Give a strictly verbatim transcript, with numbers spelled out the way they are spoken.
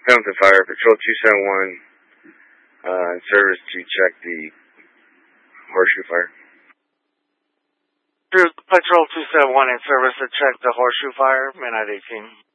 Hamilton Fire, Patrol two seven one, uh, in service to check the horseshoe fire. Patrol two seven one in service to check the horseshoe fire, midnight eighteen.